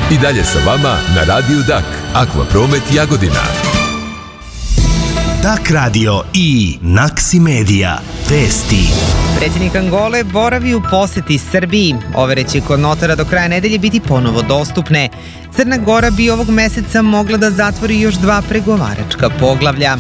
I dalje sa vama na Radiju Dak, Akvapromet Jagodina. Dak radio i Naksi Medija. Vesti. Predsjednik Angole boravi u poseti Srbiji. Overe će kod notara do kraja nedelje biti ponovo dostupne. Crna Gora bi ovog meseca mogla da zatvori još 2 pregovaračka poglavlja.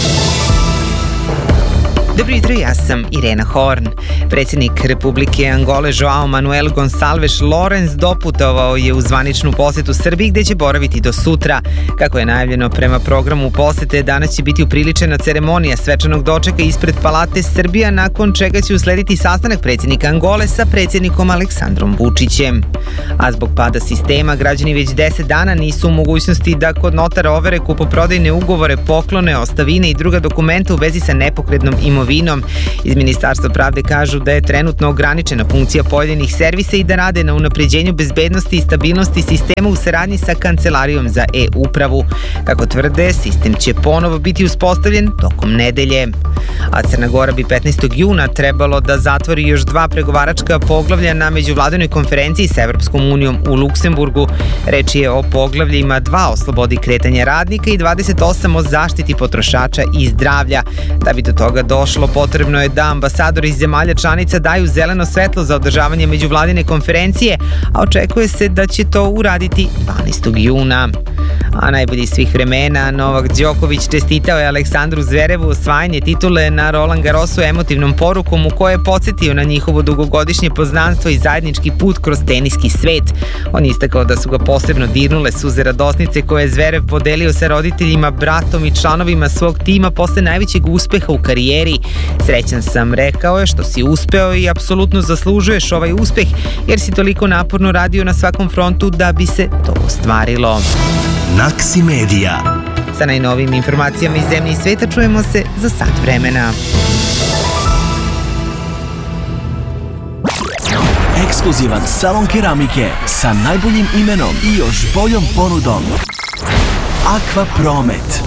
Dobro jutro, ja sam Irena Horn. Predsjednik Republike Angole Joao Manuel Gonçalves Lorenz doputovao je u zvaničnu posetu Srbiji gde će boraviti do sutra. Kako je najavljeno prema programu posete, danas će biti upriličena ceremonija svečanog dočeka ispred Palate Srbija, nakon čega će uslediti sastanak predsjednika Angole sa predsjednikom Aleksandrom Vučićem. A zbog pada sistema, građani već 10 dana nisu u mogućnosti da kod notara overe kupoprodajne ugovore, poklone, ostavine i druga dokumenta u vezi sa nepokretnom imovinom. Iz Ministarstva pravde kažu da je trenutno ograničena funkcija pojedinih servisa i da rade na unapređenju bezbednosti i stabilnosti sistema u saradnji sa Kancelarijom za e-upravu. Kako tvrde, sistem će ponovo biti uspostavljen tokom nedelje. A Crna Gora bi 15. juna trebalo da zatvori još 2 pregovaračka poglavlja na međuvladinoj konferenciji sa Evropskom unijom u Luksemburgu. Reč je o poglavljima 2 o slobodi kretanja radnika i 28 o zaštiti potrošača i zdravlja. Da bi do toga došlo, potrebno je da ambasadori iz zemalja članica daju zeleno svetlo za održavanje međuvladine konferencije, a očekuje se da će to uraditi 12. juna. A najbolji svih vremena, Novak Đoković čestitao je Aleksandru Zverevu osvajanje titule na Roland Garrosu emotivnom porukom u kojoj je podsjetio na njihovo dugogodišnje poznanstvo i zajednički put kroz teniski svet. On je istakao da su ga posebno dirnule suze radosnice koje je Zverev podelio sa roditeljima, bratom i članovima svog tima posle najvećeg uspeha u karijeri. Srećan sam, rekao je, što si uspeo i apsolutno zaslužuješ ovaj uspeh jer si toliko naporno radio na svakom frontu da bi se to ostvarilo. Naksi Medija. Sa najnovijim informacijama iz zemlje i sveta čujemo se za sat vremena. Ekskluzivan salon keramike sa najboljim imenom i još boljom ponudom. Akvapromet.